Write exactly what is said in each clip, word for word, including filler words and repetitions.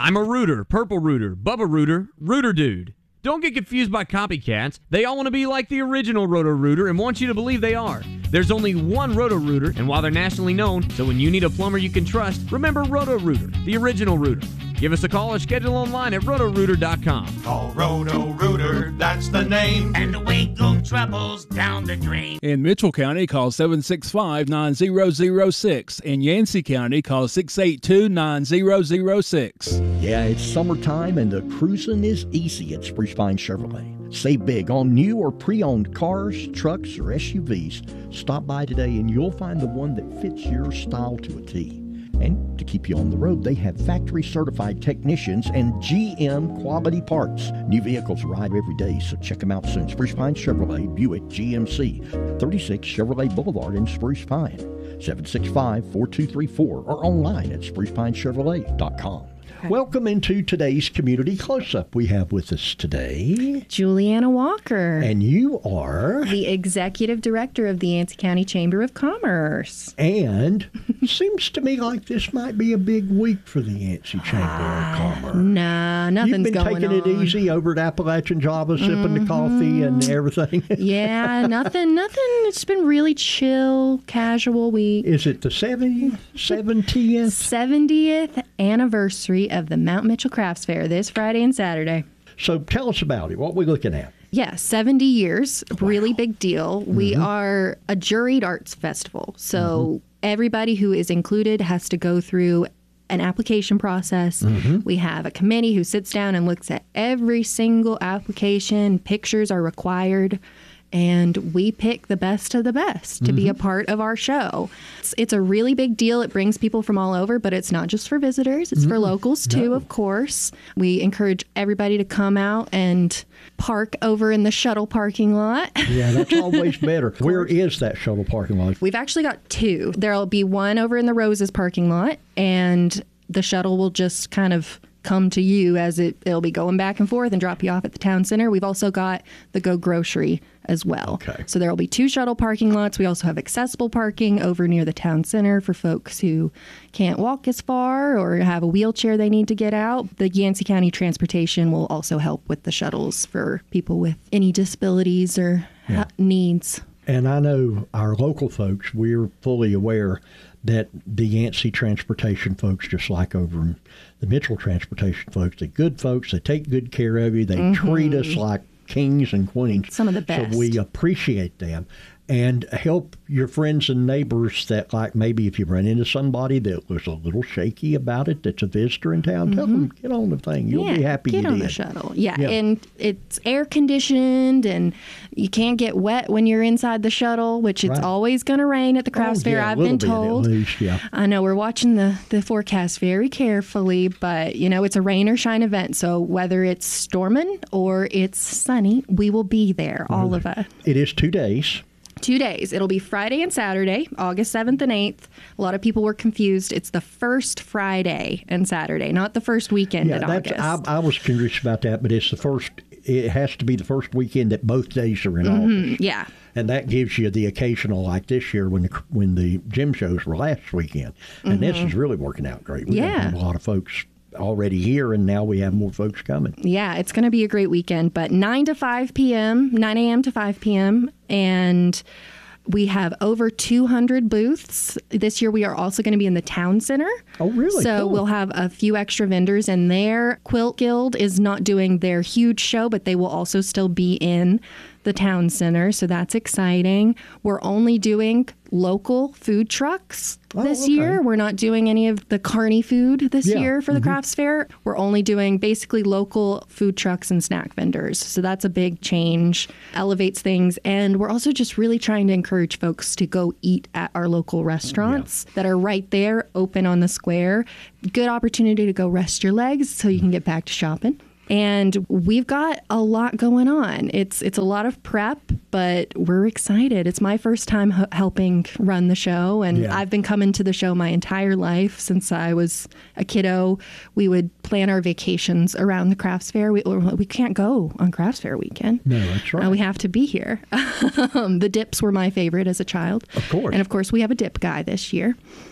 I'm a Rooter, Purple Rooter, Bubba Rooter, Rooter Dude. Don't get confused by copycats. They all want to be like the original Roto-Rooter and want you to believe they are. There's only one Roto-Rooter, and while they're nationally known, so when you need a plumber you can trust, remember Roto-Rooter, the original Rooter. Give us a call or schedule online at roto rooter dot com. Call Roto-Rooter, that's the name. And away go troubles down the drain. In Mitchell County, call seven six five, nine zero zero six. In Yancey County, call six eight two, nine zero zero six. Yeah, it's summertime and the cruising is easy at Spruce Pine Chevrolet. Save big on new or pre-owned cars, trucks, or S U Vs. Stop by today and you'll find the one that fits your style to a T. And to keep you on the road, they have factory-certified technicians and G M quality parts. New vehicles arrive every day, so check them out soon. Spruce Pine Chevrolet, Buick G M C, thirty-six Chevrolet Boulevard in Spruce Pine, seven six five, four two three four, or online at spruce pine chevrolet dot com. Okay. Welcome into today's Community Close-Up. We have with us today Juliana Walker. And you are the Executive Director of the Yancey County Chamber of Commerce. And seems to me like this might be a big week for the Yancey Chamber of Commerce. Nah, nothing's You've been going taking on. it easy over at Appalachian Java, sipping mm-hmm. the coffee and everything. Yeah, nothing, nothing. It's been really chill, casual week. Is it the seventieth? seventieth? seventieth anniversary of the Mount Mitchell Crafts Fair this Friday and Saturday. So tell us about it. What are we looking at? Yeah, seventy years, wow. Really big deal. Mm-hmm. We are a juried arts festival. So mm-hmm. everybody who is included has to go through an application process. Mm-hmm. We have a committee who sits down and looks at every single application. Pictures are required. And we pick the best of the best to mm-hmm. be a part of our show. It's, it's a really big deal. It brings people from all over, but it's not just for visitors. It's mm-hmm. for locals, too, no. of course. We encourage everybody to come out and park over in the shuttle parking lot. Yeah, that's always better. Where is that shuttle parking lot? We've actually got two. There'll be one over in the Roses parking lot, and the shuttle will just kind of come to you as it, it'll be going back and forth and drop you off at the town center. We've also got the Go Grocery as well. Okay. So there will be two shuttle parking lots. We also have accessible parking over near the town center for folks who can't walk as far or have a wheelchair they need to get out. The Yancey County Transportation will also help with the shuttles for people with any disabilities or yeah. ha- needs. And I know our local folks, we're fully aware that the Yancey Transportation folks, just like over in the Mitchell Transportation folks, they're good folks. They take good care of you. They mm-hmm. treat us like kings and queens. Some of the best. So we appreciate them. And help your friends and neighbors that, like, maybe if you run into somebody that was a little shaky about it, that's a visitor in town, mm-hmm. tell them, get on the thing. You'll yeah, be happy you get on did. the shuttle. Yeah, yeah, and it's air conditioned, and you can't get wet when you're inside the shuttle, which it's right. always going to rain at the crafts oh, fair, yeah, I've been told. At least, yeah. I know we're watching the, the forecast very carefully, but, you know, it's a rain or shine event, so whether it's storming or it's sunny, we will be there, all well, of us. It is two days. Two days. It'll be Friday and Saturday, August seventh and eighth. A lot of people were confused. It's the first Friday and Saturday, not the first weekend yeah, in that's, August. I, I was curious about that, but it's the first, it has to be the first weekend that both days are in mm-hmm, August. Yeah. And that gives you the occasional, like this year when the when the gym shows were last weekend. And mm-hmm. this is really working out great. We yeah. have a lot of folks already here, and now we have more folks coming. Yeah, it's going to be a great weekend, but nine to five p.m., nine a.m. to five p.m., and we have over two hundred booths. This year we are also going to be in the town center. Oh, really? So cool. We'll have a few extra vendors in there. Quilt Guild is not doing their huge show, but they will also still be in the town center, so that's exciting. We're only doing local food trucks oh, this okay. year. We're not doing any of the carny food this yeah. year for the mm-hmm. crafts fair. We're only doing basically local food trucks and snack vendors. So that's a big change, elevates things. And we're also just really trying to encourage folks to go eat at our local restaurants yeah. that are right there, open on the square. Good opportunity to go rest your legs so you can get back to shopping. And we've got a lot going on. It's it's a lot of prep, but we're excited. It's my first time h- helping run the show, and yeah. I've been coming to the show my entire life since I was a kiddo. We would plan our vacations around the crafts fair. We we can't go on crafts fair weekend. No, that's right. Uh, we have to be here. The dips were my favorite as a child. Of course. And of course, we have a dip guy this year.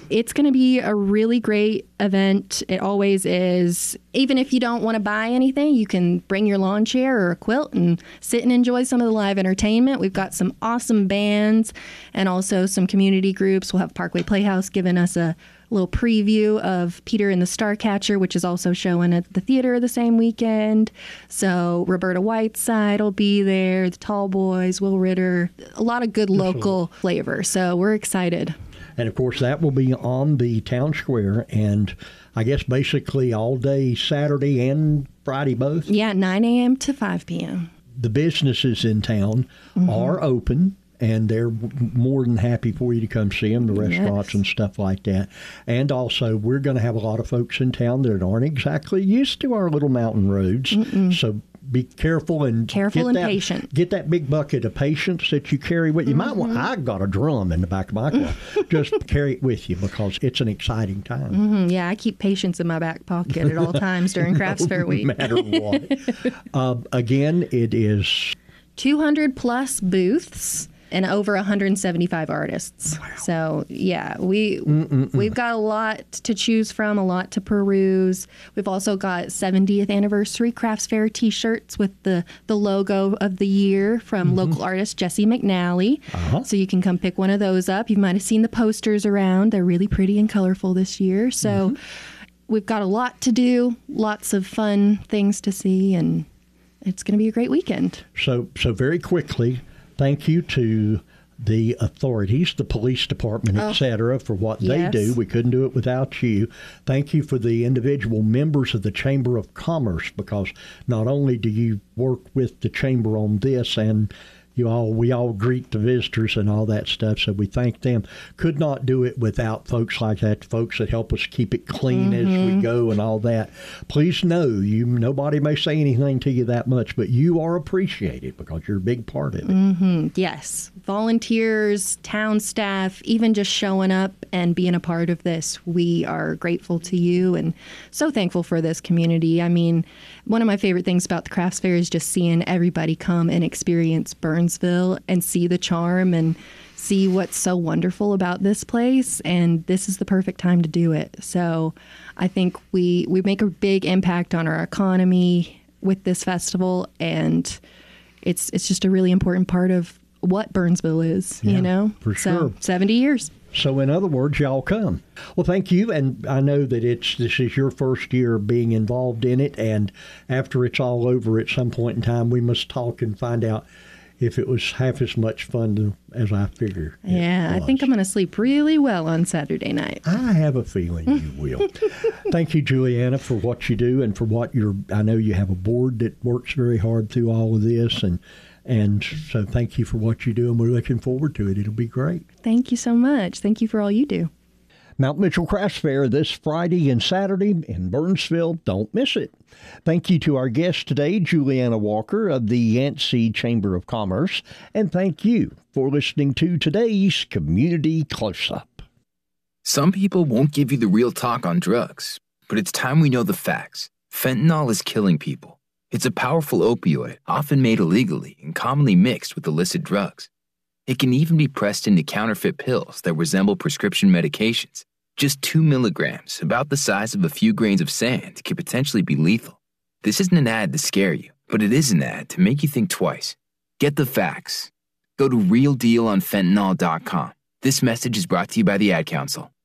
It's going to be a really great event. It always is. Even if you don't want to buy anything, you can bring your lawn chair or a quilt and sit and enjoy some of the live entertainment. We've got some awesome bands and also some community groups. We'll have Parkway Playhouse giving us a little preview of Peter and the Starcatcher, which is also showing at the theater the same weekend. So Roberta Whiteside will be there, the Tall Boys, Will Ritter, a lot of good local flavor. So we're excited. And, of course, that will be on the town square, and I guess basically all day Saturday and Friday both. Yeah, nine a.m. to five p.m. The businesses in town mm-hmm. are open, and they're more than happy for you to come see them, the restaurants yes. and stuff like that. And also, we're going to have a lot of folks in town that aren't exactly used to our little mountain roads. Mm-mm. So be careful and careful and that, patient. Get that big bucket of patience that you carry with you. Mm-hmm. Might want, I got a drum in the back of my car. Just carry it with you because it's an exciting time. Mm-hmm. Yeah, I keep patience in my back pocket at all times during Crafts Fair Week. No matter what. uh, again, it is two hundred plus booths and over one hundred seventy-five artists. Wow. So, yeah, we, Mm-mm-mm. we've got a lot to choose from, a lot to peruse. We've also got seventieth anniversary Crafts Fair T-shirts with the, the logo of the year from mm-hmm. local artist Jesse McNally. Uh-huh. So you can come pick one of those up. You might have seen the posters around. They're really pretty and colorful this year. So mm-hmm. we've got a lot to do, lots of fun things to see, and it's going to be a great weekend. So, so very quickly, thank you to the authorities, the police department, oh, et cetera, for what yes. they do. We couldn't do it without you. Thank you for the individual members of the Chamber of Commerce, because not only do you work with the Chamber on this, and you all, we all greet the visitors and all that stuff, so we thank them. Could not do it without folks like that, folks that help us keep it clean mm-hmm. as we go and all that. Please know, you nobody may say anything to you that much, but you are appreciated because you're a big part of it. Mm-hmm. Yes. Volunteers, town staff, even just showing up and being a part of this, we are grateful to you and so thankful for this community. I mean, one of my favorite things about the Crafts Fair is just seeing everybody come and experience Burnsville and see the charm and see what's so wonderful about this place. And this is the perfect time to do it. So I think we, we make a big impact on our economy with this festival. And it's it's just a really important part of what Burnsville is, yeah, you know? For sure. So seventy years. So in other words, y'all come. Well, thank you. And I know that it's this is your first year being involved in it. And after it's all over at some point in time, we must talk and find out if it was half as much fun to, as I figure. Yeah, I think I'm going to sleep really well on Saturday night. I have a feeling you will. Thank you, Juliana, for what you do and for what you're, I know you have a board that works very hard through all of this. And And so thank you for what you do, and we're looking forward to it. It'll be great. Thank you so much. Thank you for all you do. Mount Mitchell Crafts Fair this Friday and Saturday in Burnsville. Don't miss it. Thank you to our guest today, Juliana Walker of the Yancey Chamber of Commerce. And thank you for listening to today's Community Close-Up. Some people won't give you the real talk on drugs, but it's time we know the facts. Fentanyl is killing people. It's a powerful opioid, often made illegally and commonly mixed with illicit drugs. It can even be pressed into counterfeit pills that resemble prescription medications. Just two milligrams, about the size of a few grains of sand, can potentially be lethal. This isn't an ad to scare you, but it is an ad to make you think twice. Get the facts. Go to real deal on fentanyl dot com. This message is brought to you by the Ad Council.